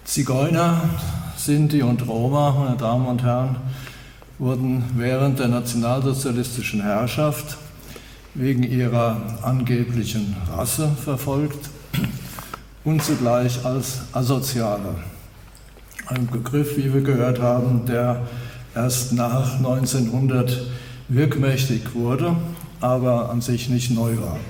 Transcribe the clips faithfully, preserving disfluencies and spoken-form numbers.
Zigeuner, Sinti und Roma, meine Damen und Herren, wurden während der nationalsozialistischen Herrschaft wegen ihrer angeblichen Rasse verfolgt und zugleich als Asoziale. Ein Begriff, wie wir gehört haben, der erst nach neunzehnhundert wirkmächtig wurde, aber an sich nicht neu war.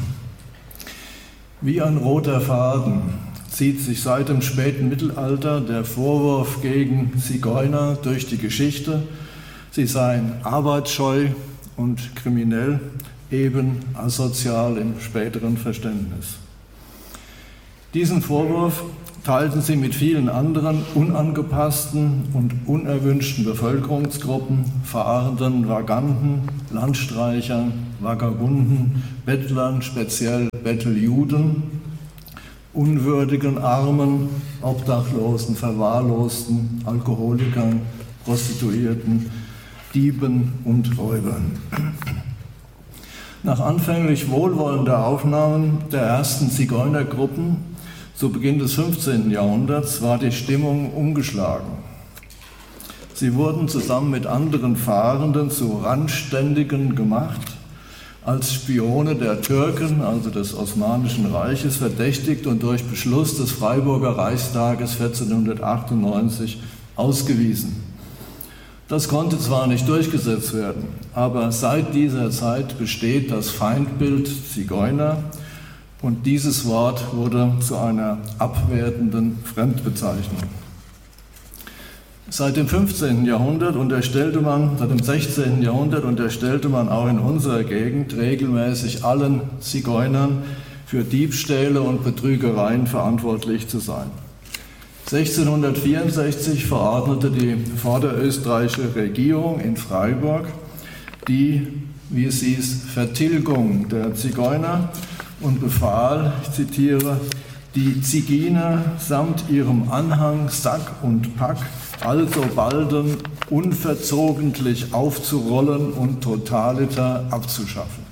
Wie ein roter Faden zieht sich seit dem späten Mittelalter der Vorwurf gegen Zigeuner durch die Geschichte, sie seien arbeitsscheu und kriminell, eben asozial im späteren Verständnis. Diesen Vorwurf teilten sie mit vielen anderen unangepassten und unerwünschten Bevölkerungsgruppen, Fahrenden, Vaganten, Landstreichern, Vagabunden, Bettlern, speziell Betteljuden, unwürdigen Armen, Obdachlosen, Verwahrlosten, Alkoholikern, Prostituierten, Dieben und Räubern. Nach anfänglich wohlwollender Aufnahmen der ersten Zigeunergruppen zu Beginn des fünfzehnten Jahrhunderts war die Stimmung umgeschlagen. Sie wurden zusammen mit anderen Fahrenden zu Randständigen gemacht, als Spione der Türken, also des Osmanischen Reiches, verdächtigt und durch Beschluss des Freiburger Reichstages vierzehnhundertachtundneunzig ausgewiesen. Das konnte zwar nicht durchgesetzt werden, aber seit dieser Zeit besteht das Feindbild Zigeuner und dieses Wort wurde zu einer abwertenden Fremdbezeichnung. Seit dem fünfzehnten Jahrhundert unterstellte man, seit dem sechzehnten Jahrhundert unterstellte man auch in unserer Gegend regelmäßig allen Zigeunern für Diebstähle und Betrügereien verantwortlich zu sein. sechzehnhundertvierundsechzig verordnete die vorderösterreichische Regierung in Freiburg die, wie es hieß, Vertilgung der Zigeuner und befahl, ich zitiere, die Ziginer samt ihrem Anhang, Sack und Pack alsobalden unverzogentlich aufzurollen und totaliter abzuschaffen.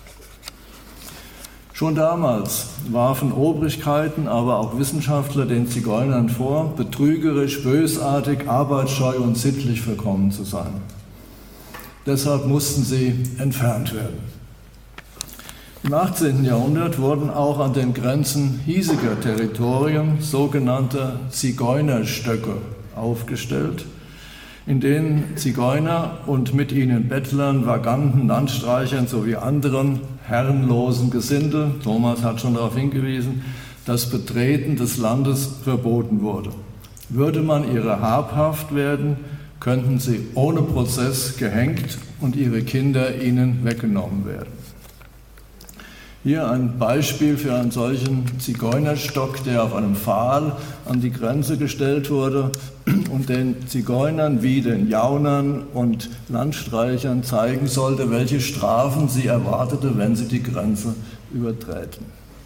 Schon damals warfen Obrigkeiten, aber auch Wissenschaftler den Zigeunern vor, betrügerisch, bösartig, arbeitsscheu und sittlich verkommen zu sein. Deshalb mussten sie entfernt werden. Im achtzehnten Jahrhundert wurden auch an den Grenzen hiesiger Territorien sogenannte Zigeunerstöcke aufgestellt, in denen Zigeuner und mit ihnen Bettlern, Vaganten, Landstreichern sowie anderen herrenlosen Gesindel, Thomas hat schon darauf hingewiesen, das Betreten des Landes verboten wurde. Würde man ihrer habhaft werden, könnten sie ohne Prozess gehängt und ihre Kinder ihnen weggenommen werden. Hier ein Beispiel für einen solchen Zigeunerstock, der auf einem Pfahl an die Grenze gestellt wurde und den Zigeunern wie den Jaunern und Landstreichern zeigen sollte, welche Strafen sie erwartete, wenn sie die Grenze überträten.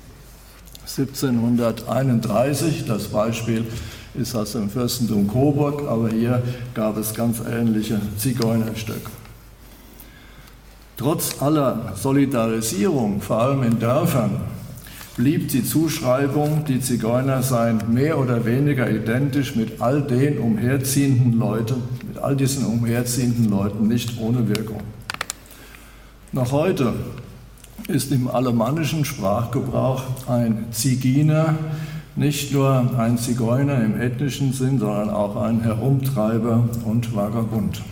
siebzehnhunderteinunddreißig, das Beispiel ist aus dem Fürstentum Coburg, aber hier gab es ganz ähnliche Zigeunerstöcke. Trotz aller Solidarisierung, vor allem in Dörfern, blieb die Zuschreibung, die Zigeuner seien mehr oder weniger identisch mit all den umherziehenden Leuten, mit all diesen umherziehenden Leuten nicht ohne Wirkung. Noch heute ist im alemannischen Sprachgebrauch ein Ziginer nicht nur ein Zigeuner im ethnischen Sinn, sondern auch ein Herumtreiber und Vagabund.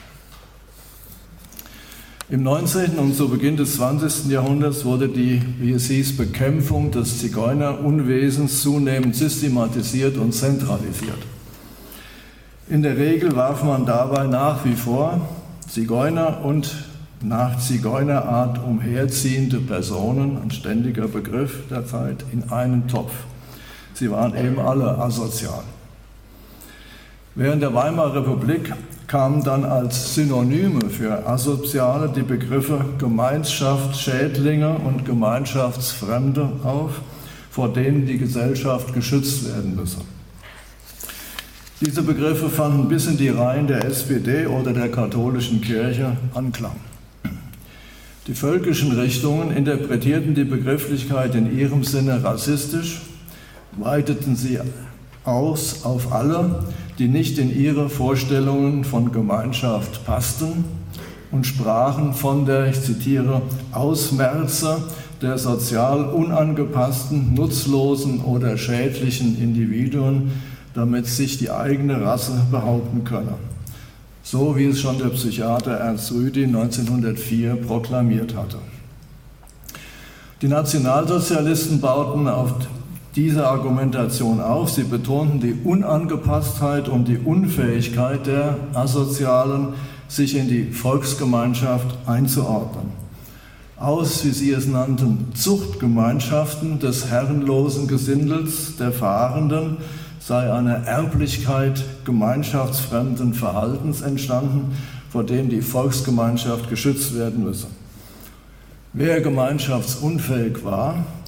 Im neunzehnten und zu Beginn des zwanzigsten Jahrhunderts wurde die, wie es hieß, Bekämpfung des Zigeunerunwesens zunehmend systematisiert und zentralisiert. In der Regel warf man dabei nach wie vor Zigeuner und nach Zigeunerart umherziehende Personen, ein ständiger Begriff der Zeit, in einen Topf. Sie waren eben alle asozial. Während der Weimarer Republik kamen dann als Synonyme für Asoziale die Begriffe Gemeinschaftsschädlinge und Gemeinschaftsfremde auf, vor denen die Gesellschaft geschützt werden müsse. Diese Begriffe fanden bis in die Reihen der S P D oder der katholischen Kirche Anklang. Die völkischen Richtungen interpretierten die Begrifflichkeit in ihrem Sinne rassistisch, weiteten sie aus auf alle, die nicht in ihre Vorstellungen von Gemeinschaft passten, und sprachen von der, ich zitiere, Ausmerze der sozial unangepassten, nutzlosen oder schädlichen Individuen, damit sich die eigene Rasse behaupten könne. So wie es schon der Psychiater Ernst Rüdi neunzehnhundertvier proklamiert hatte. Die Nationalsozialisten bauten auf diese Argumentation auf. Sie betonten die Unangepasstheit und die Unfähigkeit der Asozialen, sich in die Volksgemeinschaft einzuordnen. Aus, wie sie es nannten, Zuchtgemeinschaften des herrenlosen Gesindels der Fahrenden sei eine Erblichkeit gemeinschaftsfremden Verhaltens entstanden, vor dem die Volksgemeinschaft geschützt werden müsse. Wer gemeinschaftsunfähig war